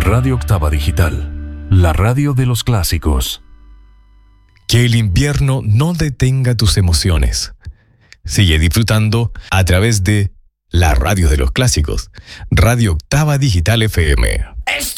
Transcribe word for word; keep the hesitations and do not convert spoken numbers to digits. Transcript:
Radio Octava Digital, la radio de los clásicos. Que el invierno no detenga tus emociones. Sigue disfrutando a través de la radio de los clásicos, Radio Octava Digital F M.